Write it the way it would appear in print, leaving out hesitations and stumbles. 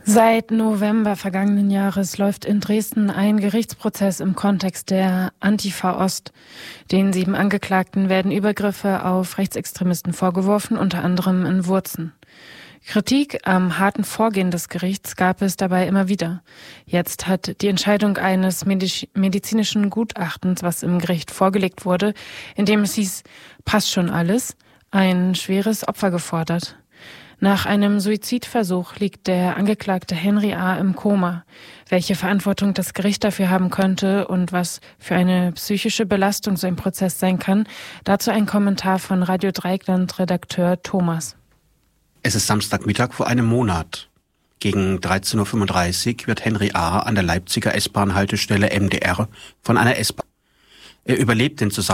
Seit November vergangenen Jahres läuft in Dresden ein Gerichtsprozess im Kontext der Antifa Ost. Den 7 Angeklagten werden Übergriffe auf Rechtsextremisten vorgeworfen, unter anderem in Wurzen. Kritik am harten Vorgehen des Gerichts gab es dabei immer wieder. Jetzt hat die Entscheidung eines medizinischen Gutachtens, was im Gericht vorgelegt wurde, in dem es hieß, passt schon alles, ein schweres Opfer gefordert. Nach einem Suizidversuch liegt der Angeklagte Henry A. im Koma. Welche Verantwortung das Gericht dafür haben könnte und was für eine psychische Belastung so ein Prozess sein kann, dazu ein Kommentar von Radio Dreieckland-Redakteur Thomas. Es ist Samstagmittag vor einem Monat. Gegen 13.35 Uhr wird Henry A. an der Leipziger S-Bahn-Haltestelle MDR von einer S-Bahn. Er überlebt den Zusammenprall